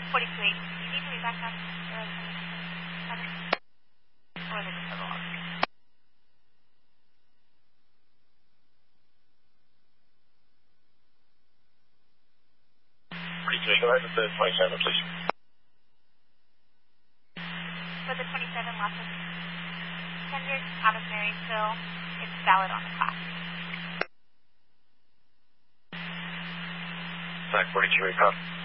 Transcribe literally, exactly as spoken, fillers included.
forty-two eight. You need to be back up. twenty-seven. Or is it just a little off? forty-two eight, go ahead with the twenty-seven, please. For the twenty-seven, lots of tenders out of Marysville. It's valid on the class. nine forty-two eight, copy.